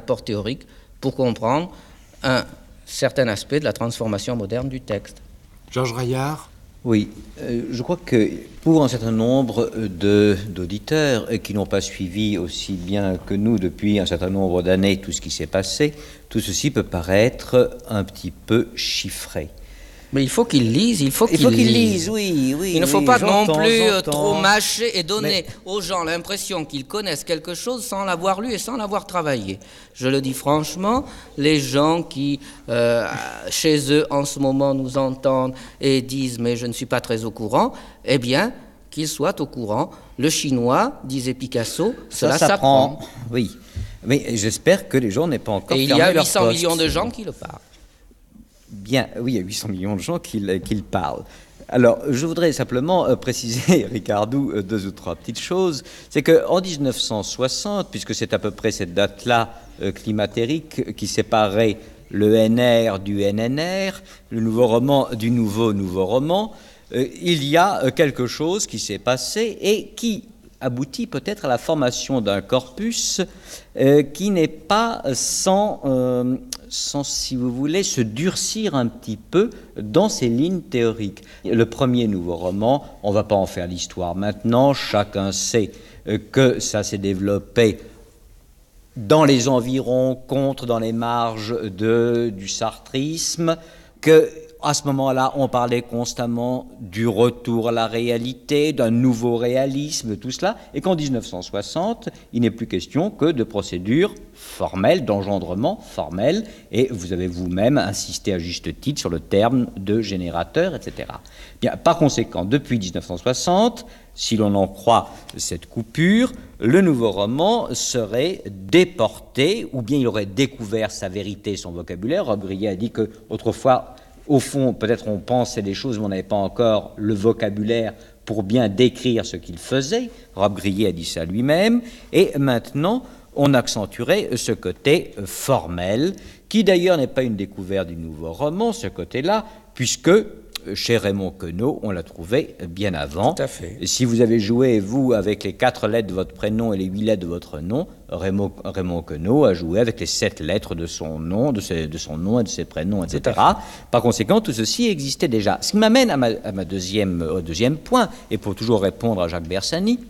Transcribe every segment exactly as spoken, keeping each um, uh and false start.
apport théorique pour comprendre un certain aspect de la transformation moderne du texte. Georges Raillard. Oui, euh, je crois que pour un certain nombre de, d'auditeurs qui n'ont pas suivi aussi bien que nous depuis un certain nombre d'années tout ce qui s'est passé, tout ceci peut paraître un petit peu chiffré. Mais il faut qu'ils lisent, il faut qu'ils Il faut qu'ils lisent. lisent, oui, oui. Il ne faut oui, pas non j'entends, plus j'entends. trop mâcher et donner Mais... aux gens l'impression qu'ils connaissent quelque chose sans l'avoir lu et sans l'avoir travaillé. Je le dis franchement, les gens qui, euh, chez eux, en ce moment, nous entendent et disent « mais je ne suis pas très au courant », eh bien, qu'ils soient au courant. Le chinois, disait Picasso, cela Ça s'apprend. s'apprend. Oui, mais j'espère que les gens n'aient pas encore Et il fermé y a leur huit cents poste. millions de gens qui le parlent. Bien, oui, il y a huit cents millions de gens qui, qui le parlent. Alors, je voudrais simplement euh, préciser, Ricardou, euh, deux ou trois petites choses. C'est qu'en dix-neuf cent soixante, puisque c'est à peu près cette date-là euh, climatérique qui séparait le N R du N N R, le nouveau roman du nouveau nouveau roman, euh, il y a euh, quelque chose qui s'est passé et qui aboutit peut-être à la formation d'un corpus euh, qui n'est pas sans, euh, sans, si vous voulez, se durcir un petit peu dans ses lignes théoriques. Le premier nouveau roman, on ne va pas en faire l'histoire maintenant, chacun sait euh, que ça s'est développé dans les environs, contre, dans les marges de, du sartrisme, que à ce moment-là, on parlait constamment du retour à la réalité, d'un nouveau réalisme, de tout cela, et qu'en dix-neuf cent soixante, il n'est plus question que de procédures formelles, d'engendrement formel, et vous avez vous-même insisté à juste titre sur le terme de générateur, et cetera. Bien, par conséquent, depuis dix-neuf cent soixante, si l'on en croit cette coupure, le nouveau roman serait déporté, ou bien il aurait découvert sa vérité, son vocabulaire. Rob Grillet a dit qu'autrefois, au fond, peut-être on pensait des choses, mais on n'avait pas encore le vocabulaire pour bien décrire ce qu'il faisait. Rob Grillet a dit ça lui-même. Et maintenant, on accentuerait ce côté formel, qui d'ailleurs n'est pas une découverte du nouveau roman, ce côté-là, puisque chez Raymond Queneau, on l'a trouvé bien avant. Tout à fait. Si vous avez joué, vous, avec les quatre lettres de votre prénom et les huit lettres de votre nom, Raymond, Raymond Queneau a joué avec les sept lettres de son nom, de, ses, de son nom et de ses prénoms, et cetera. Par conséquent, tout ceci existait déjà. Ce qui m'amène à ma, à ma deuxième, au deuxième point, et pour toujours répondre à Jacques Bersani,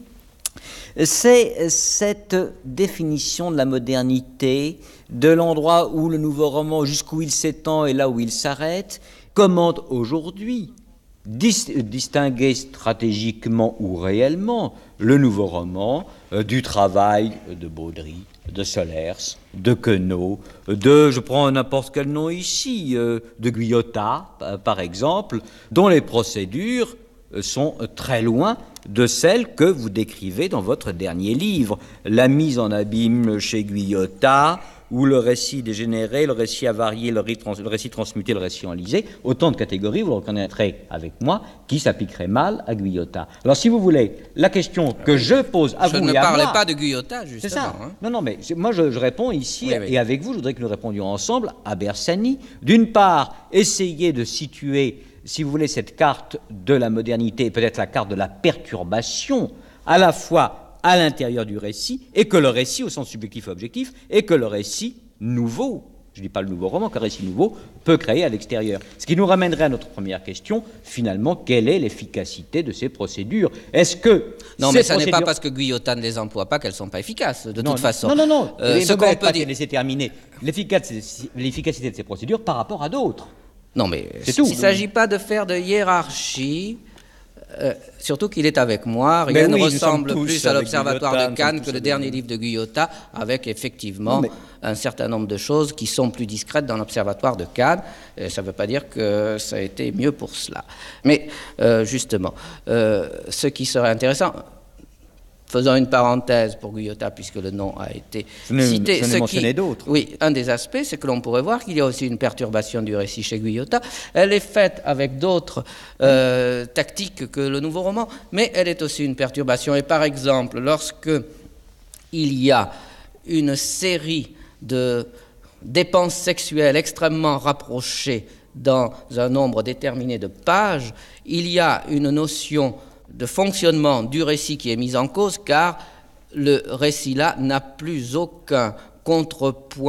c'est cette définition de la modernité, de l'endroit où le nouveau roman, jusqu'où il s'étend et là où il s'arrête. Comment aujourd'hui dis- distinguer stratégiquement ou réellement le nouveau roman euh, du travail de Baudry, de Solers, de Queneau, de, je prends n'importe quel nom ici, euh, de Guyotat, par exemple, dont les procédures sont très loin de celles que vous décrivez dans votre dernier livre. La mise en abîme chez Guyotat, ou le récit dégénéré, le récit avarié, le récit, trans, le récit transmuté, le récit enlisé, autant de catégories, vous le reconnaîtrez avec moi, qui s'appliqueraient mal à Guyotat. Alors si vous voulez, la question que je pose à je vous ne et à moi... Je ne parlais pas de Guyotat, justement. C'est ça. Hein. Non, non, mais moi je, je réponds ici, oui, oui. et avec vous, je voudrais que nous répondions ensemble à Bersani. D'une part, essayer de situer, si vous voulez, cette carte de la modernité, peut-être la carte de la perturbation, à la fois à l'intérieur du récit, et que le récit, au sens subjectif et objectif, et que le récit nouveau, je ne dis pas le nouveau roman, qu'un récit nouveau peut créer à l'extérieur. Ce qui nous ramènerait à notre première question, finalement, quelle est l'efficacité de ces procédures? Est-ce que... Non, mais ça procédures... n'est pas parce que Guyotat ne les emploie pas qu'elles ne sont pas efficaces, de non, toute façon. Non, non, non, euh, ce qu'on peut dire... laisser terminer. L'efficacité de ces procédures par rapport à d'autres. Non, mais c'est tout. Il ne s'agit pas de faire de hiérarchie... Euh, surtout qu'il est avec moi, rien oui, ne ressemble plus à l'Observatoire Guyotat, de Cannes que le dernier livre de Guyotat, avec effectivement non, mais... un certain nombre de choses qui sont plus discrètes dans l'Observatoire de Cannes. Et ça ne veut pas dire que ça a été mieux pour cela. Mais euh, justement, euh, ce qui serait intéressant... Faisons une parenthèse pour Guyotat, puisque le nom a été je cité. Je n'ai mentionné d'autres. Oui, un des aspects, c'est que l'on pourrait voir qu'il y a aussi une perturbation du récit chez Guyotat. Elle est faite avec d'autres euh, tactiques que le nouveau roman, mais elle est aussi une perturbation. Et par exemple, lorsque il y a une série de dépenses sexuelles extrêmement rapprochées dans un nombre déterminé de pages, il y a une notion de fonctionnement du récit qui est mise en cause, car le récit là n'a plus aucun contrepoint